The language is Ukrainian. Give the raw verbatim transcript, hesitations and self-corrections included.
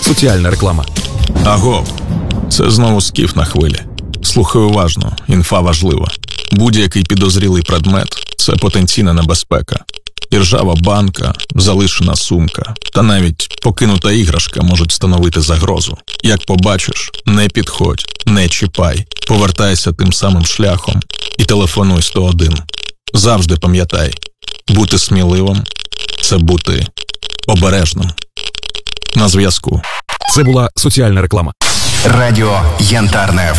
Соціальна реклама. Агов, це знову Скіф на хвилі. Слухай уважно, інфа важлива. Будь-який підозрілий предмет – це потенційна небезпека. Іржава банка, залишена сумка та навіть покинута іграшка можуть становити загрозу. Як побачиш, не підходь, не чіпай, повертайся тим самим шляхом і телефонуй сто один. Завжди пам'ятай, бути сміливим – це бути обережним. На зв'язку. Це була соціальна реклама. Радіо Янтарне.